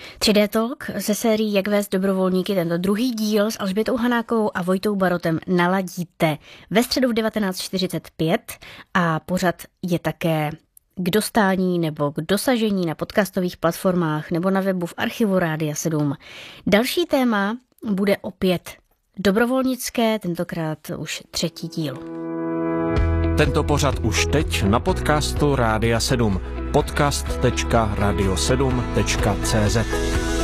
3D Talk ze sérií Jak vést dobrovolníky, tento druhý díl s Alžbětou Hanákovou a Vojtou Barotem naladíte ve středu v 19:45 a pořad je také k dostání nebo k dosažení na podcastových platformách nebo na webu v archivu Rádia 7. Další téma bude opět dobrovolnické, tentokrát už 3. díl. Tento pořad už teď na podcastu Rádia 7. podcast.radio7.cz